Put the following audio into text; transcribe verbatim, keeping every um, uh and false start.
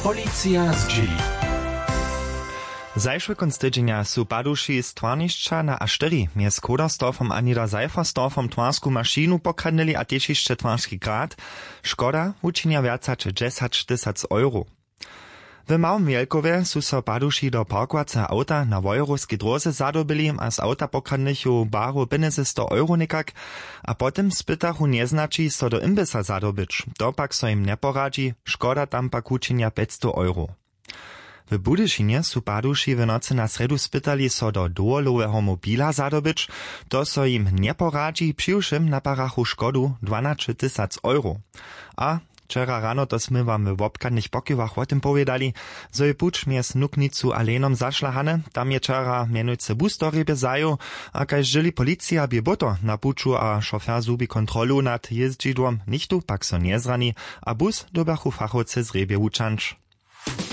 Policja z dzieli. Zajszły konc tydzienia su paduši z Twarnišća na A cztery mjez Kodersdorfom a Niederseifersdorfom twarsku mašinu pokradnili a tiež ešte Twarski grad. Škoda učinia viaca če dziesięć tysięcy euro. W Małym Wielkowie su so paduši do parkovace auta na wojrowskiej drodze zadobili a z auta pokradnichu baru pięćdziesiąt sto euro nikak, a potem spytachu nieznači so do imbisa zadobyć. To pak so im neporadzi, škoda tam pak učinia pięćset euro. W Budyszynie su paduši w nocy na sredu spytali so do dołowego mobila zadobyć, to so im neporadzi, přiwšim naparachu škodu dwanaście tysięcy euro. A wczera rano to sme wam w obkadnych pokiwach o tym powiedzieli, zo je pucz mjez Nuknicu a Lenom zašlahane, tam je wczera mianujce bus do ryby zaju, a kaž žili policija bi boto na puču a šofer zubi kontrolu nad jezdžidłom, nichtu pak so nie zrani, a bus dobachu fachowce z rybie učanč.